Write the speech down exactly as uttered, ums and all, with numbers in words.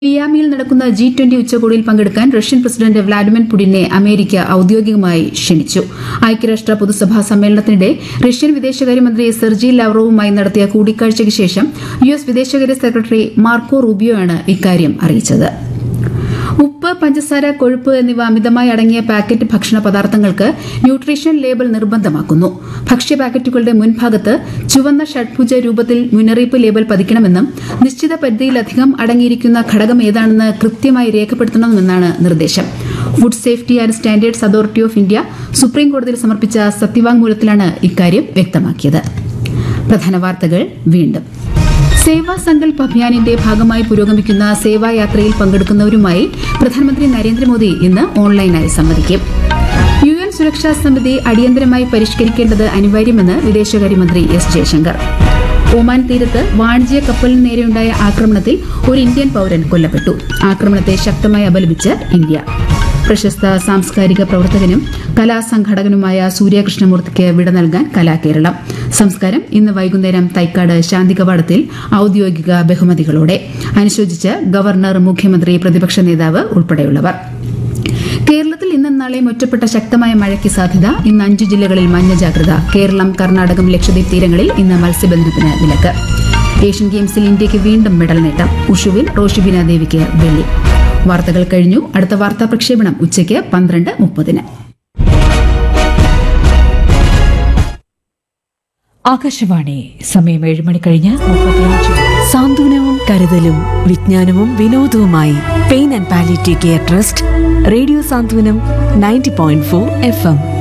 മിയാമിയിൽ നടക്കുന്ന G twenty ഉച്ചകോടിയിൽ പങ്കെടുക്കാൻ റഷ്യൻ പ്രസിഡന്റ് വ്ളാഡിമിർ പുടിനെ അമേരിക്ക ഔദ്യോഗികമായി ക്ഷണിച്ചു. ഐക്യരാഷ്ട്ര പൊതുസഭാ സമ്മേളനത്തിനിടെ റഷ്യൻ വിദേശകാര്യമന്ത്രി സെർജി ലാവ്റോവുമായി നടത്തിയ കൂടിക്കാഴ്ചയ്ക്ക് ശേഷം യു എസ് വിദേശകാര്യ സെക്രട്ടറി മാർക്കോ റൂബിയോയാണ് ഇക്കാര്യം അറിയിച്ചത്. ഉപ്പ്, പഞ്ചസാര, കൊഴുപ്പ് എന്നിവ അമിതമായി അടങ്ങിയ പാക്കറ്റ് ഭക്ഷണ പദാർത്ഥങ്ങൾക്ക് ന്യൂട്രീഷൻ ലേബൽ നിർബന്ധമാക്കുന്നു. ഭക്ഷ്യ പാക്കറ്റുകളുടെ മുൻഭാഗത്ത് ചുവന്ന ഷഡ്ഭുജ രൂപത്തിൽ മുന്നറിയിപ്പ് ലേബൽ പതിക്കണമെന്നും നിശ്ചിത പരിധിയിലധികം അടങ്ങിയിരിക്കുന്ന ഘടകം ഏതാണെന്ന് കൃത്യമായി രേഖപ്പെടുത്തണമെന്നാണ് നിർദ്ദേശം. Food safety and standards authority of India സുപ്രീംകോടതിയിൽ സമർപ്പിച്ച സത്യവാങ്മൂലത്തിലാണ് ഇക്കാര്യം വ്യക്തമാക്കിയത്. പ്രധാന വാർത്തകൾ വീണ്ടും. സേവാ സങ്കൽപ് അഭിയാനിന്റെ ഭാഗമായി പുരോഗമിക്കുന്ന സേവായാത്രയിൽ പങ്കെടുക്കുന്നവരുമായി പ്രധാനമന്ത്രി നരേന്ദ്രമോദി ഇന്ന് ഓൺലൈനായി സംവദിക്കും. യു എൻ സുരക്ഷാ സമിതി അടിയന്തരമായി പരിഷ്കരിക്കേണ്ടത് അനിവാര്യമെന്ന് വിദേശകാര്യമന്ത്രി എസ് ജയശങ്കർ. ഒമാൻ തീരത്ത് വാണിജ്യ കപ്പലിന് നേരെയുണ്ടായ ആക്രമണത്തിൽ ഒരു ഇന്ത്യൻ പൌരൻ കൊല്ലപ്പെട്ടു. ആക്രമണത്തെ ശക്തമായി അപലപിച്ച് ഇന്ത്യ. പ്രശസ്ത സാംസ്കാരിക പ്രവർത്തകനും കലാസംഘടകനുമായ സൂര്യകൃഷ്ണമൂർത്തിക്ക് വിട നൽകാൻ കലാകേരളം. സംസ്കാരം ഇന്ന് വൈകുന്നേരം തൈക്കാട് ശാന്തി കവാടത്തിൽ ഔദ്യോഗിക ബഹുമതികളോടെ. അനുശോചിച്ച് ഗവർണർ, മുഖ്യമന്ത്രി, പ്രതിപക്ഷ നേതാവ് ഉൾപ്പെടെയുള്ളവർ. കേരളത്തിൽ ഇന്നും നാളെയും ഒറ്റപ്പെട്ട ശക്തമായ മഴയ്ക്ക് സാധ്യത. ഇന്ന് അഞ്ചു ജില്ലകളിൽ മഞ്ഞ ജാഗ്രത. കേരളം, കർണാടകം, ലക്ഷദ്വീപ് തീരങ്ങളിൽ ഇന്ന് മത്സ്യബന്ധനത്തിന് വിലക്ക്. ഏഷ്യൻ ഗെയിംസിൽ ഇന്ത്യയ്ക്ക് വീണ്ടും മെഡൽ നേട്ടം. ഉഷുവിൽ റോഷിബിന ദേവിക്ക് വെള്ളി. വാർത്തകൾ കഴിഞ്ഞു. അടുത്ത വാർത്താ പ്രക്ഷേപണം ഉച്ചയ്ക്ക് പന്ത്രണ്ട് മുപ്പതിന്. ആകാശവാണി. സമയം ഏഴ് മണി കഴിഞ്ഞ് മുപ്പത്തിയഞ്ച്. സാന്ത്വനവും കരുതലും വിജ്ഞാനവും വിനോദവുമായി pain and palliative care trust. Radio Santhwanam ninety point four F M.